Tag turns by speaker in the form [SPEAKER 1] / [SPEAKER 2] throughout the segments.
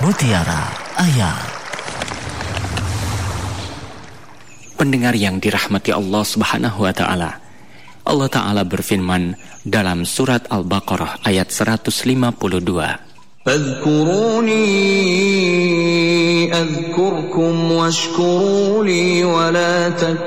[SPEAKER 1] Mutiara Ayat.
[SPEAKER 2] Pendengar yang dirahmati Allah Subhanahu wa taala. Allah taala berfirman dalam surat Al-Baqarah ayat 152.
[SPEAKER 3] Fadhkuruni adhkurkum washkuru li wa la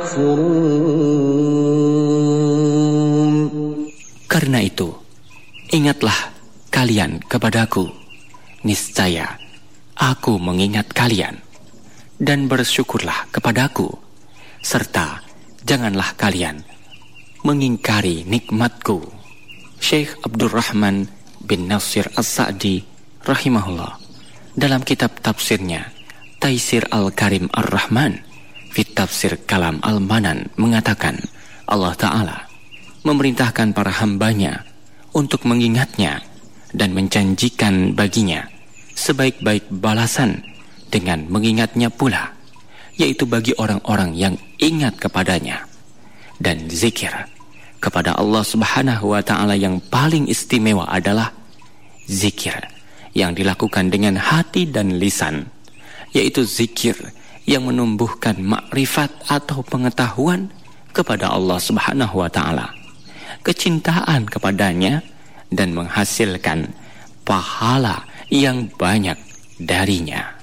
[SPEAKER 3] takfurun.
[SPEAKER 2] Karena itu, ingatlah kalian kepadaku. Niscaya aku mengingat kalian, dan bersyukurlah kepadaku, serta janganlah kalian mengingkari nikmatku. Syekh Abdurrahman bin Nasir As-Sa'di rahimahullah dalam kitab tafsirnya Taisir Al-Karim Ar-Rahman fit Tafsir Kalam Al-Manan mengatakan, Allah Ta'ala memerintahkan para hambanya untuk mengingatnya dan menjanjikan baginya sebaik-baik balasan dengan mengingatnya pula, yaitu bagi orang-orang yang ingat kepadanya. Dan zikir kepada Allah Subhanahu wa ta'ala yang paling istimewa adalah zikir yang dilakukan dengan hati dan lisan, yaitu zikir yang menumbuhkan makrifat atau pengetahuan kepada Allah Subhanahu wa ta'ala, kecintaan kepadanya, dan menghasilkan pahala yang banyak darinya.